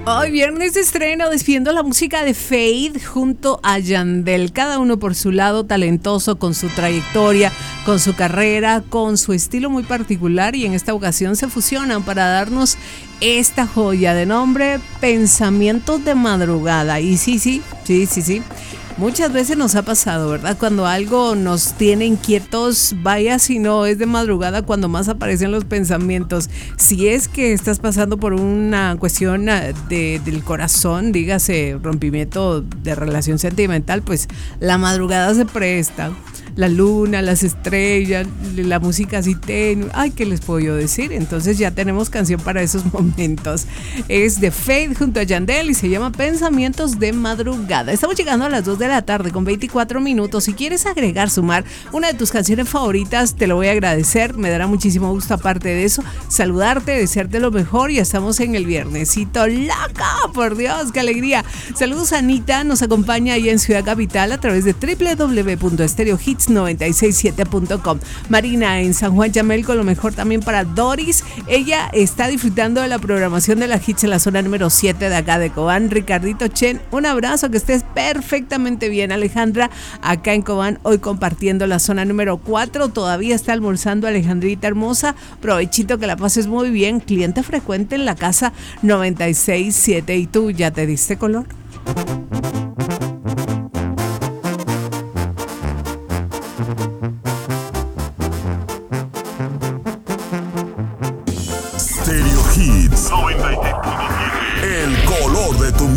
Hoy viernes de estreno, despidiendo la música de Fade junto a Yandel, cada uno por su lado talentoso, con su trayectoria, con su carrera, con su estilo muy particular, y en esta ocasión se fusionan para darnos esta joya de nombre Pensamientos de Madrugada. Y sí. Muchas veces nos ha pasado, ¿verdad? Cuando algo nos tiene inquietos, vaya si no es de madrugada cuando más aparecen los pensamientos. Si es que estás pasando por una cuestión del corazón, dígase rompimiento de relación sentimental, pues la madrugada se presta. La luna, las estrellas, la música así tenue. Ay, ¿qué les puedo yo decir? Entonces ya tenemos canción para esos momentos. Es de Fade junto a Yandel y se llama Pensamientos de Madrugada. Estamos llegando a las 2 de la tarde con 24 minutos. Si quieres agregar, sumar una de tus canciones favoritas, te lo voy a agradecer. Me dará muchísimo gusto, aparte de eso, saludarte, desearte lo mejor. Ya estamos en el viernesito loca. Por Dios, qué alegría. Saludos a Anita, nos acompaña ahí en Ciudad Capital a través de www.stereohits967.com. Marina en San Juan Yamel, con lo mejor también para Doris. Ella está disfrutando de la programación de la Hits en la zona número 7 de acá de Cobán. Ricardito Chen, un abrazo, que estés perfectamente bien. Alejandra, acá en Cobán, hoy compartiendo la zona número 4. Todavía está almorzando Alejandrita hermosa. Provechito, que la pases muy bien. Cliente frecuente en la casa 96.7. ¿Y tú ya te diste color?